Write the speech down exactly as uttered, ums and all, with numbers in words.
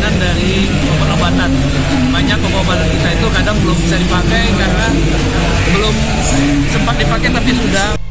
jaminan dari obat-obatan. Banyak obat-obatan kita itu kadang belum bisa dipakai karena belum sempat dipakai tapi sudah